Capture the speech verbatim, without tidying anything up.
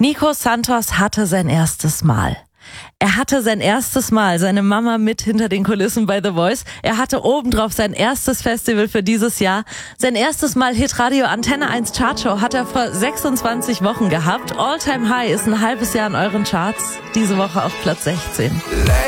Nico Santos hatte sein erstes Mal. Er hatte sein erstes Mal, seine Mama mit hinter den Kulissen bei The Voice. Er hatte obendrauf sein erstes Festival für dieses Jahr. Sein erstes Mal Hitradio Antenne eins Chartshow hat er vor sechsundzwanzig Wochen gehabt. All Time High ist ein halbes Jahr in euren Charts. Diese Woche auf Platz sechzehn.